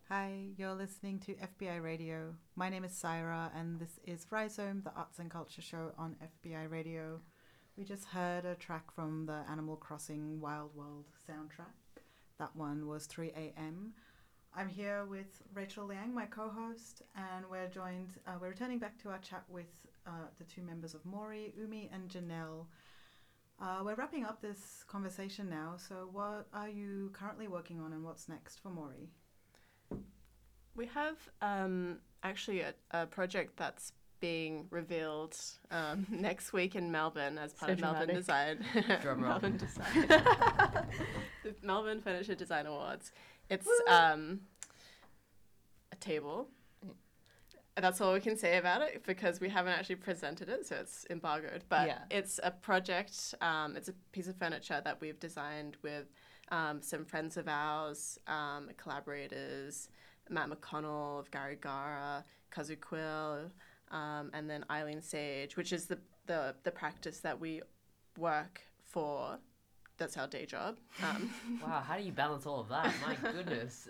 Hi, you're listening to FBI Radio. My name is Syra, and this is Rhizome, the arts and culture show on FBI Radio. We just heard a track from the Animal Crossing Wild World soundtrack. That one was 3 a.m. I'm here with Rachel Liang, my co-host, and we're returning back to our chat with the two members of Maury, Umi and Janelle. We're wrapping up this conversation now, so what are you currently working on and what's next for Maury? We have actually a project that's being revealed next week in Melbourne as part of Melbourne Design. Melbourne Design. The Melbourne Furniture Design Awards. It's a table. That's all we can say about it because we haven't actually presented it, so it's embargoed. But It's a project. It's a piece of furniture that we've designed with some friends of ours, collaborators, Matt McConnell of Gary Gara, Kazu Quill, and then Eileen Sage, which is the practice that we work for. That's our day job. Wow, how do you balance all of that? My goodness.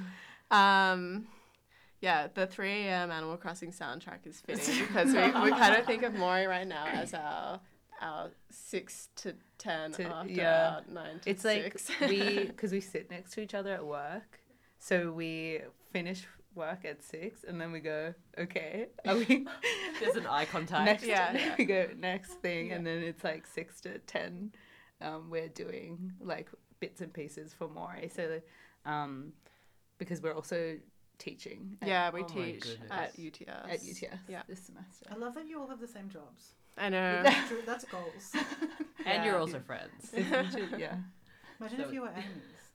Yeah, the 3 a.m. Animal Crossing soundtrack is fitting because we kind of think of Maury right now as our 6 to 10 after our 9 to 6. It's like because we sit next to each other at work, so we finish work at 6 and then we go, okay, are we... There's an eye contact. We go next thing, and then it's like 6 to 10. We're doing like bits and pieces for Maury, so because we're also teaching. We teach at UTS. This semester. I love that you all have the same jobs. I know. That's goals. And you're also friends. Yeah. Imagine if you were enemies.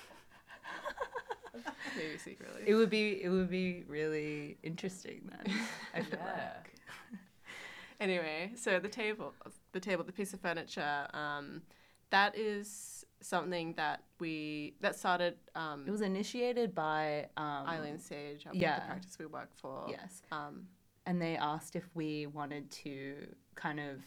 Maybe secretly. It would be really interesting then. I feel like. Anyway, so the table, the piece of furniture, that is something that started. It was initiated by Eileen Sage, the practice we work for. Yes. And they asked if we wanted to kind of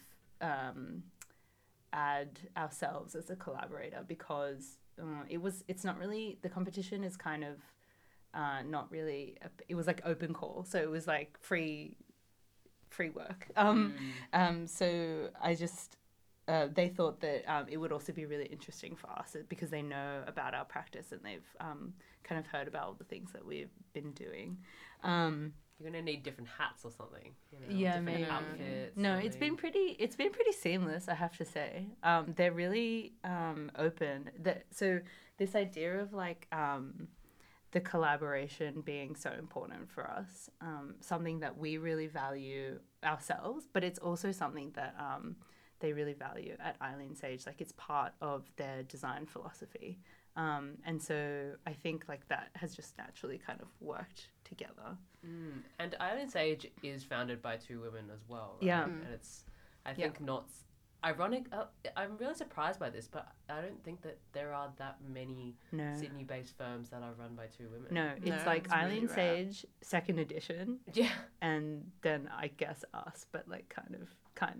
add ourselves as a collaborator because it's not really, the competition is kind of not really, it was like open call, so it was like free work. So I just they thought that it would also be really interesting for us because they know about our practice and they've kind of heard about all the things that we've been doing. You're gonna need different hats or something. Maybe outfits. No, it's been pretty seamless, I have to say. They're really open. So this idea of like the collaboration being so important for us, something that we really value ourselves, but it's also something that they really value at Eileen Sage. Like it's part of their design philosophy. And so I think like that has just naturally kind of worked together. And Eileen Sage is founded by two women as well, right? Yeah. And it's, I think, not ironic. I'm really surprised by this, but I don't think that there are that many Sydney-based firms that are run by two women. No, it's like Eileen really Sage, second edition. Yeah. And then I guess us, but like kind of.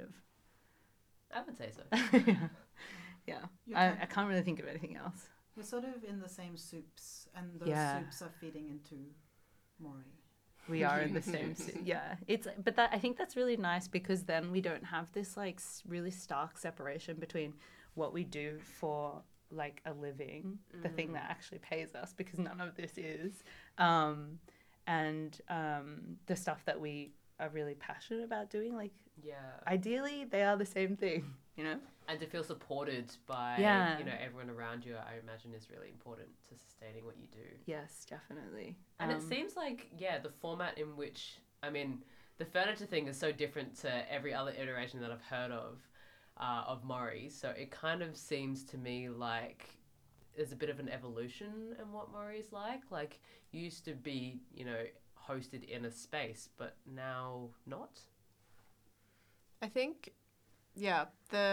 I would say so. Yeah. I can't really think of anything else. You're sort of in the same soups, and those soups are feeding into Maury. We are in the same soup. Yeah. I think that's really nice because then we don't have this like really stark separation between what we do for like a living, the thing that actually pays us, because none of this is, and the stuff that we are really passionate about doing. Like, ideally they are the same thing, you know? And to feel supported by, everyone around you, I imagine is really important to sustaining what you do. Yes, definitely. And it seems like, the format in which, the furniture thing is so different to every other iteration that I've heard of Maury. So it kind of seems to me like there's a bit of an evolution in what Maury's like. Like, you used to be, hosted in a space, but now not? I think, I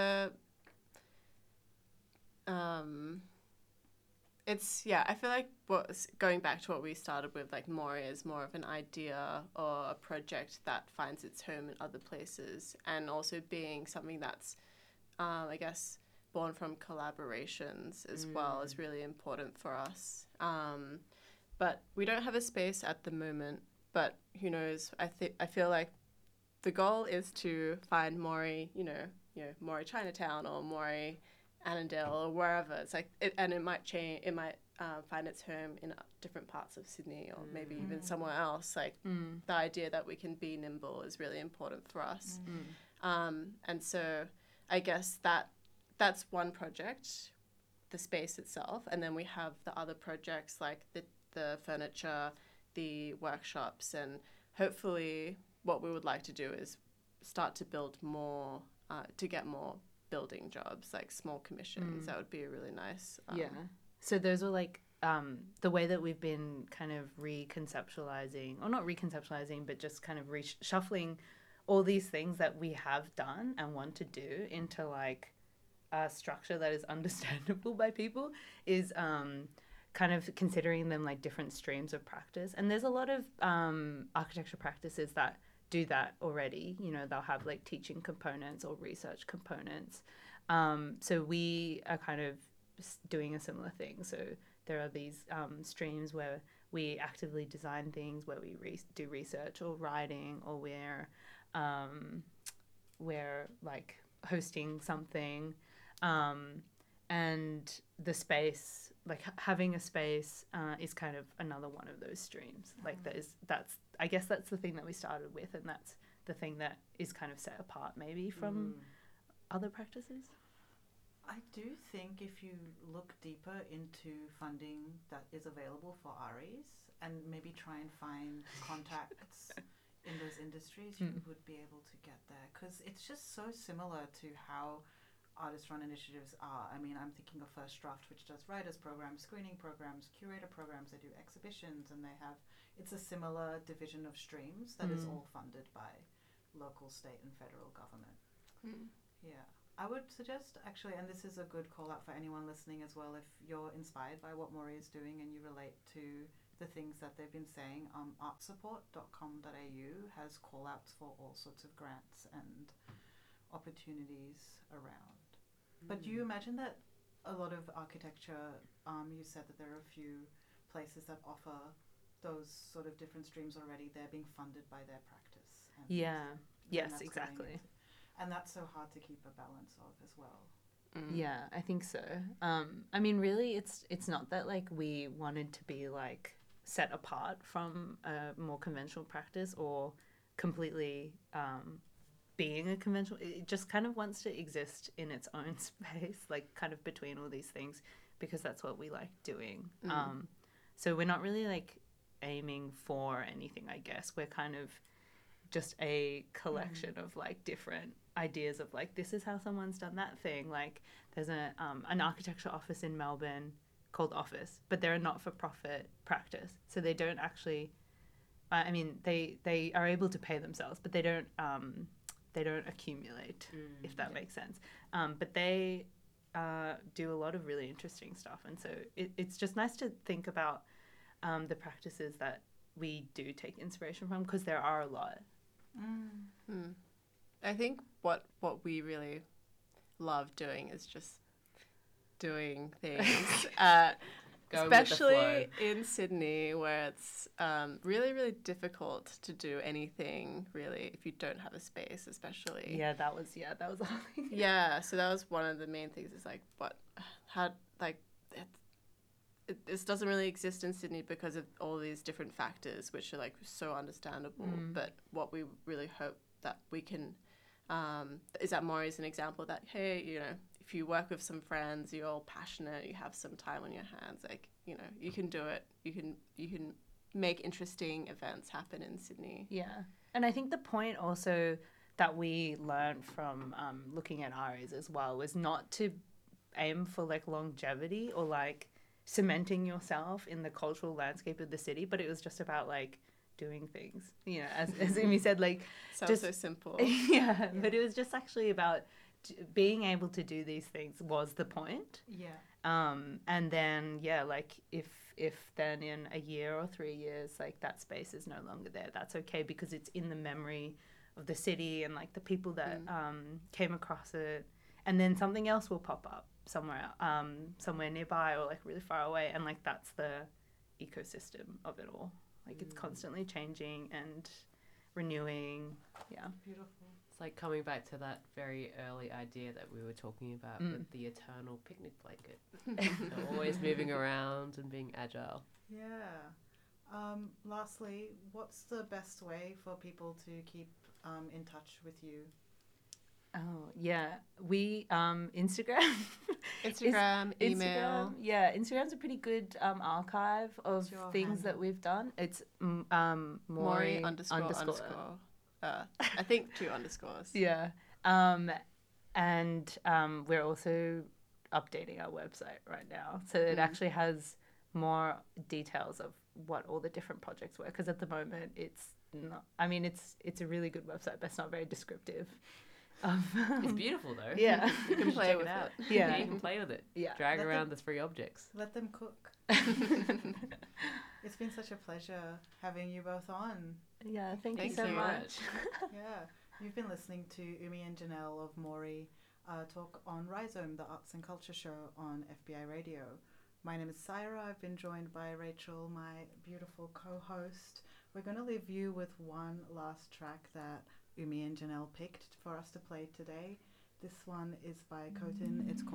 feel like going back to what we started with, like Maury is more of an idea or a project that finds its home in other places, and also being something that's, I guess, born from collaborations as well is really important for us. but we don't have a space at the moment. But who knows? I feel like the goal is to find Maury, Maury Chinatown or Maury Annandale or wherever. It's like, and it might change. It might find its home in different parts of Sydney or maybe even somewhere else. Like the idea that we can be nimble is really important for us. And so I guess that's one project, the space itself, and then we have the other projects like the furniture, the workshops, and hopefully what we would like to do is start to build more, to get more building jobs, like small commissions. That would be a really nice. So those are like the way that we've been kind of reconceptualizing, or not reconceptualizing, but just kind of reshuffling all these things that we have done and want to do into like a structure that is understandable by people, is kind of considering them like different streams of practice. And there's a lot of architecture practices that do that already. They'll have like teaching components or research components. So we are kind of doing a similar thing. So there are these streams where we actively design things, where we do research or writing, or we're like hosting something, and the space, like having a space, is kind of another one of those streams. Like I guess that's the thing that we started with, and that's the thing that is kind of set apart maybe from other practices. I do think if you look deeper into funding that is available for ARIs and maybe try and find contacts in those industries, you would be able to get there, because it's just so similar to how artist-run initiatives are. I mean, I'm thinking of First Draft, which does writers programs, screening programs, curator programs. They do exhibitions, and it's a similar division of streams that is all funded by local, state, and federal government. Yeah. I would suggest, actually, and this is a good call out for anyone listening as well, if you're inspired by what Maury is doing and you relate to the things that they've been saying, artsupport.com.au has call outs for all sorts of grants and opportunities around. But do you imagine that a lot of architecture, you said that there are a few places that offer those sort of different streams already, they're being funded by their practice? Yes, exactly. And that's so hard to keep a balance of as well. Yeah, I think so. I mean, really, it's not that like we wanted to be like set apart from a more conventional practice or completely being a conventional. It just kind of wants to exist in its own space, like kind of between all these things, because that's what we like doing. So we're not really like aiming for anything, I guess. We're kind of just a collection of like different ideas of like, this is how someone's done that thing. Like there's an architecture office in Melbourne called Office, but they're a not-for-profit practice, so they don't actually I mean they are able to pay themselves, but they don't accumulate, if that makes sense. But they do a lot of really interesting stuff, and so it's just nice to think about the practices that we do take inspiration from, because there are a lot. I think what we really love doing is just doing things, especially in Sydney, where it's really, really difficult to do anything really if you don't have a space, especially. Yeah, that was the whole thing. Yeah, so that was one of the main things. Is like this doesn't really exist in Sydney because of all these different factors, which are like so understandable. But what we really hope that we can is that Maury's an example that, hey, if you work with some friends, you're all passionate, you have some time on your hands, like, you can do it. You can make interesting events happen in Sydney. Yeah. And I think the point also that we learned from looking at ARIs as well was not to aim for like longevity or like cementing yourself in the cultural landscape of the city, but it was just about like doing things, as Amy said, like sounds just so simple. Yeah, but it was just actually about being able to do these things was the point. And then like if then in a year or 3 years like that space is no longer there, that's okay, because it's in the memory of the city and like the people that came across it, and then something else will pop up somewhere nearby or like really far away, and like that's ecosystem of it all. Like it's constantly changing and renewing. Yeah. Beautiful. It's like coming back to that very early idea that we were talking about with the eternal picnic blanket. So always moving around and being agile. Yeah. Lastly, what's the best way for people to keep in touch with you? Oh, yeah. We, Instagram. Instagram, email. Instagram, yeah, Instagram's a pretty good archive of What's your things that handle? we've done. It's Maury underscore. I think 2 underscores. Yeah. And we're also updating our website right now. So it actually has more details of what all the different projects were. Because at the moment, it's not, I mean, it's a really good website, but it's not very descriptive. It's beautiful though. Yeah. You can play Check with it out. it. Yeah. You can play with it. Yeah. Drag Let around them- the 3 objects. Let them cook. It's been such a pleasure having you both on. Yeah, thank you Thank so you. much. Yeah. You've been listening to Umi and Janelle of Maury talk on Rhizome, the arts and culture show on FBI Radio. My name is Syra. I've been joined by Rachel, my beautiful co-host. We're going to leave you with one last track that Umi and Janelle picked for us to play today. This one is by Kotin. It's called